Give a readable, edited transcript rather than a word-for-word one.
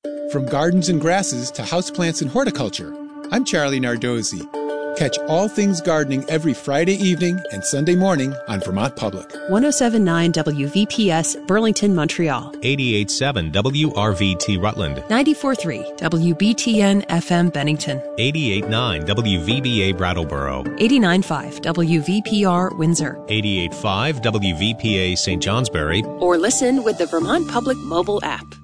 From gardens and grasses to houseplants and horticulture, I'm Charlie Nardozzi. Catch all things gardening every Friday evening and Sunday morning on Vermont Public. 107.9 WVPS, Burlington, Montreal. 88.7 WRVT Rutland. 94.3 WBTN FM Bennington. 88.9 WVBA Brattleboro. 89.5 WVPR Windsor. 88.5 WVPA St. Johnsbury. Or listen with the Vermont Public mobile app.